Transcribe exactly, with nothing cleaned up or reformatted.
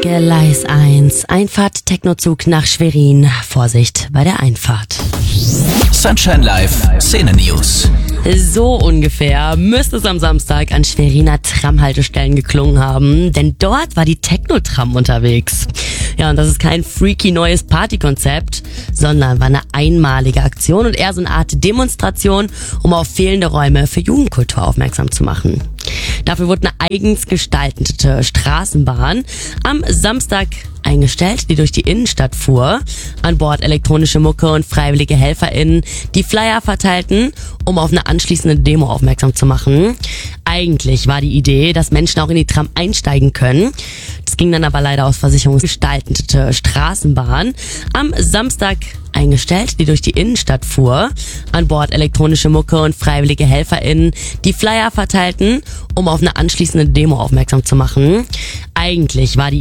Gleis eins, Einfahrt Technozug nach Schwerin. Vorsicht bei der Einfahrt. Sunshine Live Szene News. So ungefähr müsste es am Samstag an Schweriner Tramhaltestellen geklungen haben, denn dort war die Techno-Tram unterwegs. Ja, und das ist kein freaky neues Partykonzept, sondern war eine einmalige Aktion und eher so eine Art Demonstration, um auf fehlende Räume für Jugendkultur aufmerksam zu machen. Dafür wurde eine eigens gestaltete Straßenbahn am Samstag eingestellt, die durch die Innenstadt fuhr. An Bord elektronische Mucke und freiwillige HelferInnen, die Flyer verteilten, um auf eine anschließende Demo aufmerksam zu machen. Eigentlich war die Idee, dass Menschen auch in die Tram einsteigen können. Das ging dann aber leider aus versicherungsgestaltete Straßenbahn am Samstag eingestellt, die durch die Innenstadt fuhr. An Bord elektronische Mucke und freiwillige HelferInnen, die Flyer verteilten, um auf eine anschließende Demo aufmerksam zu machen. Eigentlich war die